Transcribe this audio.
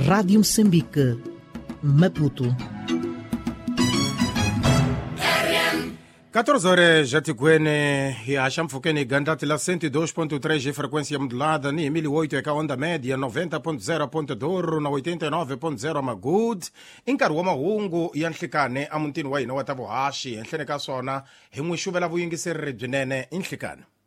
Rádio Moçambique, Maputo. 14 horas já te cuene e acham focando gandate la 102.3 de frequência modulada ni 1008 é a onda média 90.0 ponto Douro na 89.0 Magud inkarhi wa mahungu ya nhlikane a mutini wa hina wa ta vuhaxi henhleni ka swona hi n'wi xuvela vuyingiseri byinene i nhlikane.